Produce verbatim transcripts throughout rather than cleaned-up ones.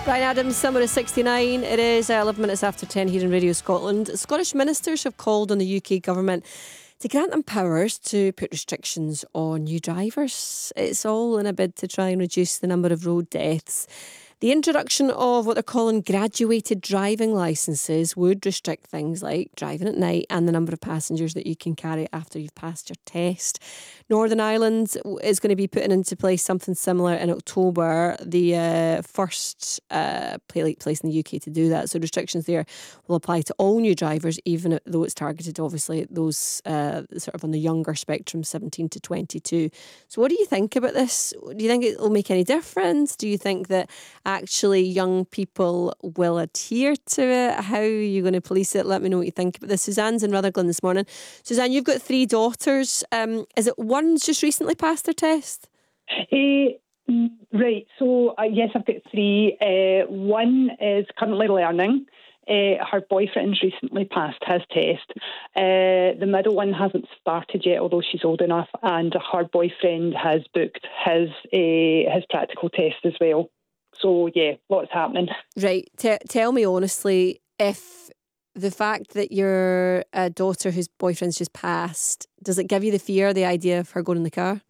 Bryan Adams, Summer of sixty-nine. It is uh, eleven minutes after ten here in Radio Scotland. Scottish ministers have called on the U K government to grant them powers to put restrictions on new drivers. It's all in a bid to try and reduce the number of road deaths. The introduction of what they're calling graduated driving licences would restrict things like driving at night and the number of passengers that you can carry after you've passed your test. Northern Ireland is going to be putting into place something similar in October, the uh, first uh, place in the U K to do that. So restrictions there will apply to all new drivers, even though it's targeted, obviously, at those uh, sort of on the younger spectrum, seventeen to twenty-two. So what do you think about this? Do you think it will make any difference? Do you think that actually young people will adhere to it? How are you going to police it? Let me know what you think about this. Suzanne's in Rutherglen this morning. Suzanne, you've got three daughters. Um, is it one's just recently passed their test? Uh, right, so uh, yes, I've got three. Uh, one is currently learning. Uh, her boyfriend's recently passed his test. Uh, the middle one hasn't started yet, although she's old enough, and her boyfriend has booked his uh, his practical test as well. So, yeah, lots happening. Right. T- tell me honestly, if the fact that your uh, daughter whose boyfriend's just passed, does it give you the fear, the idea of her going in the car?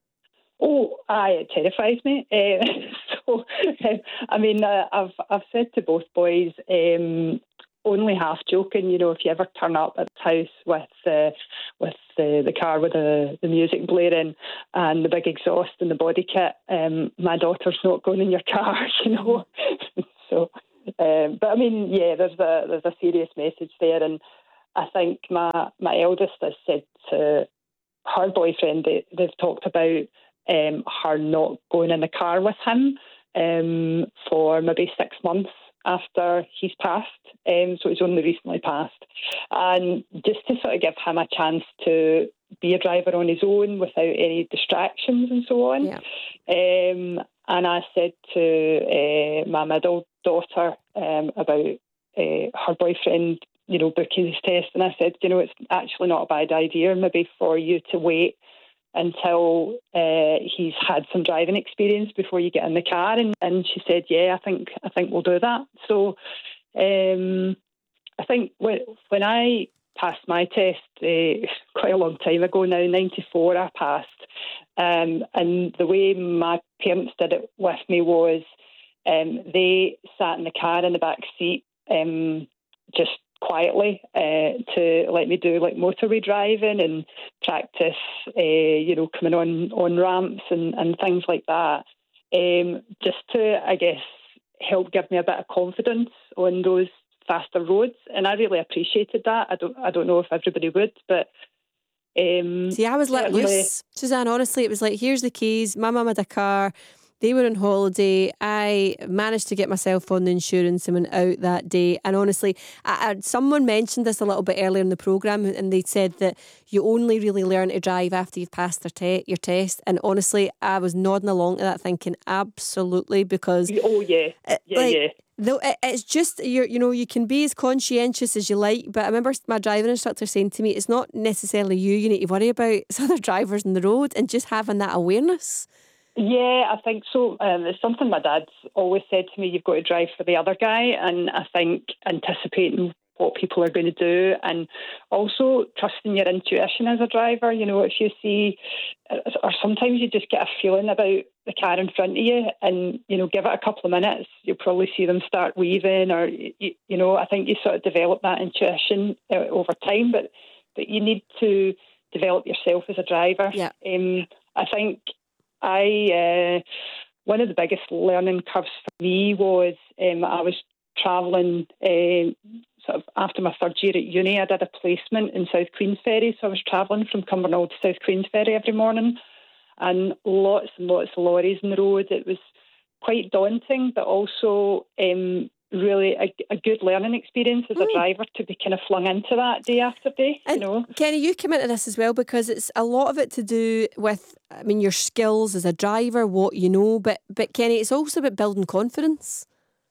Oh, aye, it terrifies me. Uh, so, uh, I mean, uh, I've I've said to both boys, um, only half joking, you know, if you ever turn up at the house with uh, with uh, the car with the, the music blaring and the big exhaust and the body kit, um, my daughter's not going in your car, you know. so, um, but I mean, yeah, there's a there's a serious message there, and I think my my eldest has said to her boyfriend, they, they've talked about um, her not going in the car with him um, for maybe six months after he's passed, um, so he's only recently passed, and just to sort of give him a chance to be a driver on his own without any distractions and so on. Yeah. Um, and I said to uh, my middle daughter um, about uh, her boyfriend, you know, booking his test, and I said, you know, it's actually not a bad idea maybe for you to wait until uh, he's had some driving experience before you get in the car. And, and she said, yeah, I think I think we'll do that. So um, I think when, when I passed my test uh, quite a long time ago now, ninety-four I passed, um, and the way my parents did it with me was um, they sat in the car in the back seat um, just quietly uh, to let me do like motorway driving and practice, uh, you know, coming on, on ramps and, and things like that, um, just to, I guess, help give me a bit of confidence on those faster roads. And I really appreciated that. I don't, I don't know if everybody would, but um, see, I was let loose, Suzanne. Honestly, it was like, here's the keys. My mum had a car. They were on holiday. I managed to get myself on the insurance and went out that day. And honestly, I, I, someone mentioned this a little bit earlier in the programme, and they said that you only really learn to drive after you've passed their te- your test. And honestly, I was nodding along to that thinking, absolutely, because... Oh, yeah. Yeah, like, yeah. Though it's just, you you know, you can be as conscientious as you like, but I remember my driving instructor saying to me, it's not necessarily you you need to worry about, it's other drivers on the road, and just having that awareness. Yeah, I think so. Um, it's something my dad's always said to me, you've got to drive for the other guy. And I think anticipating what people are going to do and also trusting your intuition as a driver. You know, if you see, or sometimes you just get a feeling about the car in front of you and, you know, give it a couple of minutes, you'll probably see them start weaving or, you, you know, I think you sort of develop that intuition uh, over time, but, but you need to develop yourself as a driver. Yeah. Um, I think... I uh, one of the biggest learning curves for me was um, I was travelling uh, sort of after my third year at uni. I did a placement in South Queensferry, so I was travelling from Cumbernauld to South Queensferry every morning, and lots and lots of lorries on the road. It was quite daunting, but also um, really a, a good learning experience as a mm. driver to be kind of flung into that day after day. And you know, Kenny, you come into this as well because it's a lot of it to do with, I mean, your skills as a driver, what you know, but but Kenny, it's also about building confidence.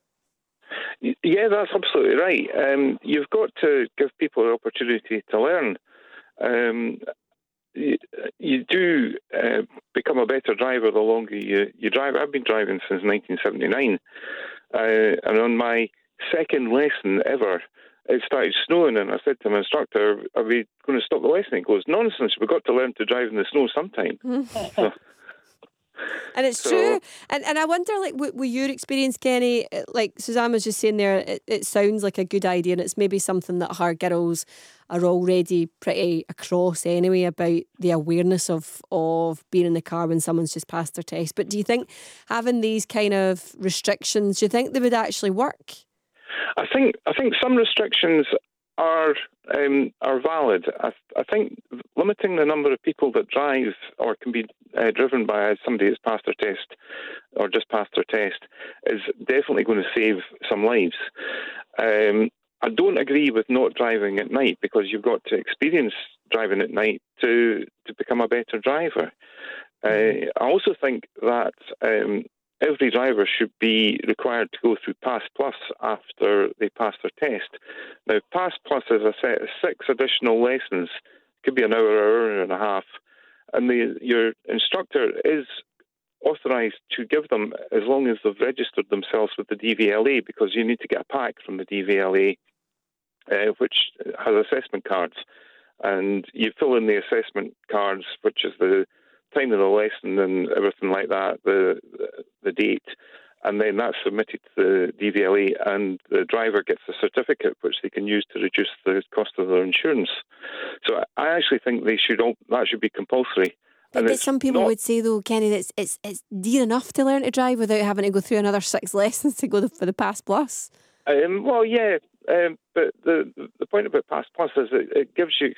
Yeah, that's absolutely right. Um, you've got to give people an opportunity to learn. Um, you, you do uh, become a better driver the longer you, you drive. I've been driving since nineteen seventy-nine. Uh, and on my second lesson ever, it started snowing, and I said to my instructor, "Are we going to stop the lesson?" He goes, "Nonsense, we've got to learn to drive in the snow sometime." So, and it's so, true. And and I wonder, like, with, with your experience, Kenny, like Suzanne was just saying there, it, it sounds like a good idea, and it's maybe something that her girls are already pretty across anyway about the awareness of, of being in the car when someone's just passed their test. But do you think having these kind of restrictions, do you think they would actually work? I think I think some restrictions are um, are valid. I, I think limiting the number of people that drive or can be uh, driven by somebody that's passed their test or just passed their test is definitely going to save some lives. Um, I don't agree with not driving at night, because you've got to experience driving at night to to become a better driver. Uh, I also think that um, every driver should be required to go through Pass Plus after they pass their test. Now, Pass Plus is a set of six additional lessons. It could be an hour, hour and a half. And the, your instructor is authorised to give them as long as they've registered themselves with the D V L A, because you need to get a pack from the D V L A, uh, which has assessment cards. And you fill in the assessment cards, which is the time of the lesson and everything like that, the the date, and then that's submitted to the D V L A, and the driver gets a certificate which they can use to reduce the cost of their insurance. So I actually think they should all, that should be compulsory. But, but some people not, would say, though, Kenny, that it's, it's it's dear enough to learn to drive without having to go through another six lessons to go for the Pass Plus. Um, well, yeah, um, but the the point about Pass Plus is it, it gives you